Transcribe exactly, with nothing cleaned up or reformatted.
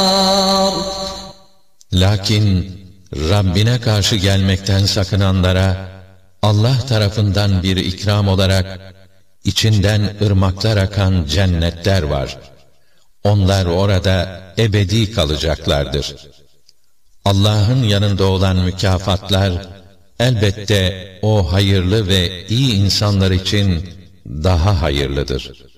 Lakin Rabbine karşı gelmekten sakınanlara Allah tarafından bir ikram olarak içinden ırmaklar akan cennetler var. Onlar orada ebedi kalacaklardır. Allah'ın yanında olan mükafatlar elbette o hayırlı ve iyi insanlar için daha hayırlıdır.